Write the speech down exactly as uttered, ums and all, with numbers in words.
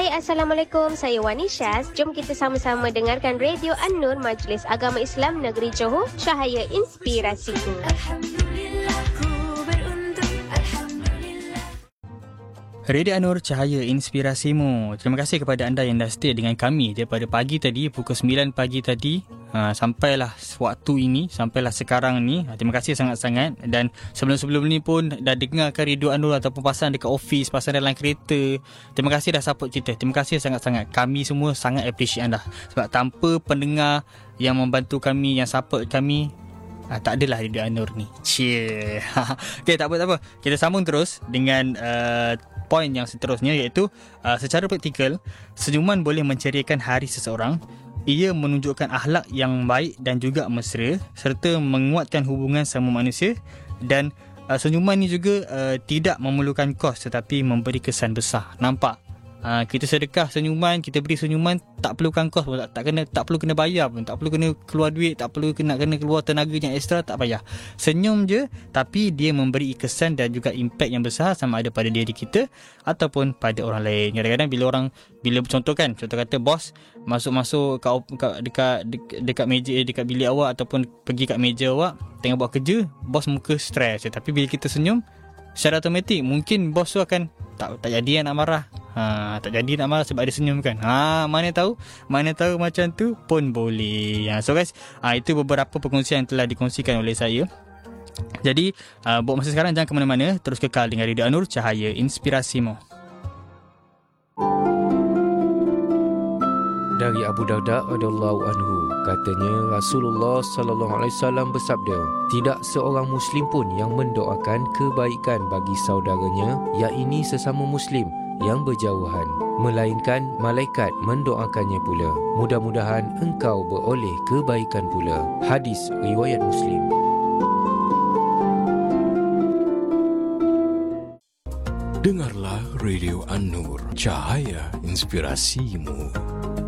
Hai, Assalamualaikum. Saya Wani Syaz. Jom kita sama-sama dengarkan Radio An-Nur, Majlis Agama Islam Negeri Johor, cahaya inspirasiku. Radio An-Nur, cahaya inspirasimu. Terima kasih kepada anda yang dah stay dengan kami daripada pagi tadi, pukul sembilan pagi tadi, ha, sampailah waktu ini, sampailah sekarang ni. Ha, terima kasih sangat-sangat. Dan sebelum-sebelum ni pun dah dengarkan Radio An-Nur ataupun pasang dekat office, pasang dalam kereta. Terima kasih dah support kita. Terima kasih sangat-sangat. Kami semua sangat appreciate anda. Sebab tanpa pendengar yang membantu kami, yang support kami, Ah, tak adalah Radio An-Nur ni. Cheer. Okay, tak apa, tak apa. Kita sambung terus dengan uh, poin yang seterusnya, iaitu uh, secara praktikal, senyuman boleh menceriakan hari seseorang. Ia menunjukkan akhlak yang baik dan juga mesra, serta menguatkan hubungan sama manusia. Dan uh, senyuman ni juga uh, tidak memerlukan kos, tetapi memberi kesan besar. Nampak? Ha, kita sedekah senyuman, kita beri senyuman, tak perlukan kos pun, tak, tak kena tak perlu kena bayar pun, tak perlu kena keluar duit, tak perlu kena kena keluar tenaga yang ekstra, tak payah. Senyum je, tapi dia memberi kesan dan juga impak yang besar, sama ada pada diri kita ataupun pada orang lain. Kadang-kadang bila orang, bila contoh kan, contoh kata bos masuk-masuk kat, kat dekat, dekat dekat meja dekat bilik awak ataupun pergi kat meja awak tengah buat kerja, bos muka stres je. Tapi bila kita senyum, secara automatik mungkin bos tu akan tak tak jadi nak marah. Ha, tak jadi nak marah sebab dia senyum kan. Ha, mana tahu, mana tahu macam tu pun boleh. Ha, so guys, ha, itu beberapa perkongsian yang telah dikongsikan oleh saya. Jadi, uh, buat masa sekarang jangan ke mana-mana, terus kekal dengan Radio An-Nur, cahaya inspirasimu. Dari Abu Darda radhiyallahu anhu, katanya Rasulullah sallallahu alaihi wasallam bersabda, tidak seorang muslim pun yang mendoakan kebaikan bagi saudaranya, yakni sesama muslim yang berjauhan, melainkan malaikat mendoakannya pula. Mudah-mudahan engkau beroleh kebaikan pula. Hadis riwayat Muslim. Dengarlah Radio An-Nur, cahaya inspirasimu.